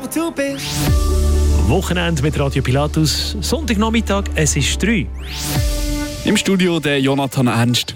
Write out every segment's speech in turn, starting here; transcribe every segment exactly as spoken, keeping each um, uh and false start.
wo du bist. Wochenende mit Radio Pilatus. Sonntagnachmittag, es ist drei. Im Studio der Jonathan Ernst.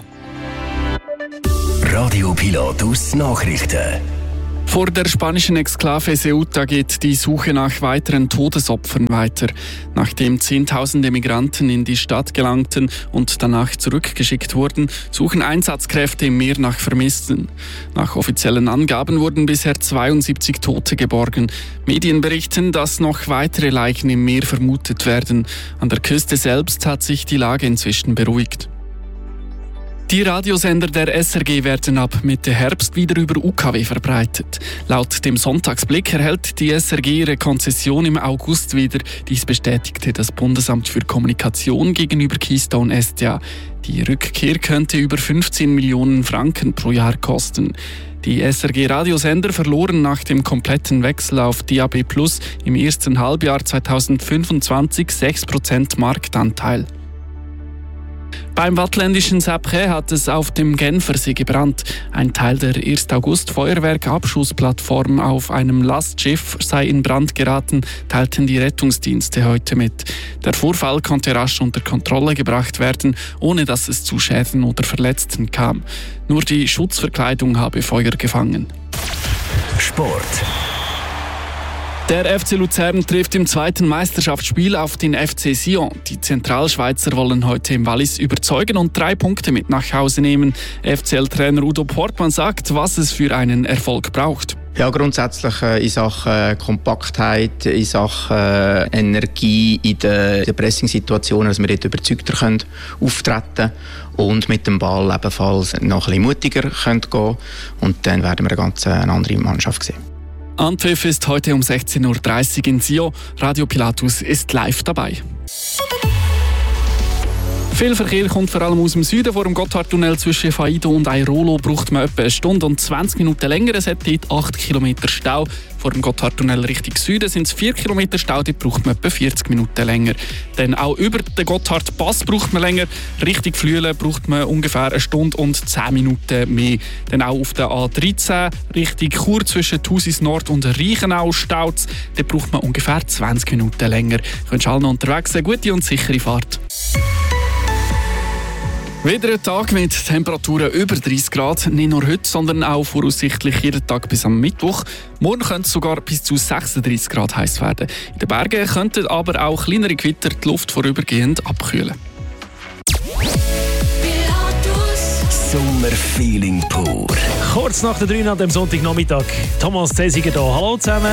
Radio Pilatus Nachrichten. Vor der spanischen Exklave Ceuta geht die Suche nach weiteren Todesopfern weiter. Nachdem Zehntausende Migranten in die Stadt gelangten und danach zurückgeschickt wurden, suchen Einsatzkräfte im Meer nach Vermissten. Nach offiziellen Angaben wurden bisher zweiundsiebzig Tote geborgen. Medien berichten, dass noch weitere Leichen im Meer vermutet werden. An der Küste selbst hat sich die Lage inzwischen beruhigt. Die Radiosender der S R G werden ab Mitte Herbst wieder über U K W verbreitet. Laut dem Sonntagsblick erhält die S R G ihre Konzession im August wieder. Dies bestätigte das Bundesamt für Kommunikation gegenüber Keystone S D A. Die Rückkehr könnte über fünfzehn Millionen Franken pro Jahr kosten. Die S R G-Radiosender verloren nach dem kompletten Wechsel auf D A B Plus im ersten Halbjahr zweitausendfünfundzwanzig sechs Prozent Marktanteil. Beim wattländischen Sapré hat es auf dem Genfersee gebrannt. Ein Teil der ersten August-Feuerwerk-Abschussplattform auf einem Lastschiff sei in Brand geraten, teilten die Rettungsdienste heute mit. Der Vorfall konnte rasch unter Kontrolle gebracht werden, ohne dass es zu Schäden oder Verletzten kam. Nur die Schutzverkleidung habe Feuer gefangen. Sport. Der F C Luzern trifft im zweiten Meisterschaftsspiel auf den F C Sion. Die Zentralschweizer wollen heute im Wallis überzeugen und drei Punkte mit nach Hause nehmen. F C L-Trainer Udo Portmann sagt, was es für einen Erfolg braucht. Ja, grundsätzlich äh, in Sachen Kompaktheit, in Sachen äh, Energie in den, den Pressing-Situationen, dass wir dort überzeugter können auftreten und mit dem Ball ebenfalls noch ein bisschen mutiger können gehen. Und dann werden wir eine ganz eine andere Mannschaft sehen. Anpfiff ist heute um sechzehn Uhr dreißig in Sion. Radio Pilatus ist live dabei. Viel Verkehr kommt vor allem aus dem Süden. Vor dem Gotthardtunnel zwischen Faido und Airolo braucht man etwa eine Stunde und zwanzig Minuten länger. Es hat dort acht Kilometer Stau. Vor dem Gotthardtunnel Richtung Süden sind es vier Kilometer Stau. Dort braucht man etwa vierzig Minuten länger. Dann auch über den Gotthardpass braucht man länger. Richtung Flüelen braucht man ungefähr eine Stunde und zehn Minuten mehr. Dann auch auf der A dreizehn Richtung Chur zwischen Thusis Nord und Reichenau staut es. Dort braucht man ungefähr zwanzig Minuten länger. Könnt ihr alle noch unterwegs sein. Gute und sichere Fahrt. Wieder ein Tag mit Temperaturen über dreißig Grad. Nicht nur heute, sondern auch voraussichtlich jeden Tag bis am Mittwoch. Morgen könnte es sogar bis zu sechsunddreißig Grad heiß werden. In den Bergen könnten aber auch kleinere Gewitter die Luft vorübergehend abkühlen. Sommerfeeling pur. Kurz nach der drei an dem Sonntagnachmittag. Thomas Zesiger hier. Hallo zusammen.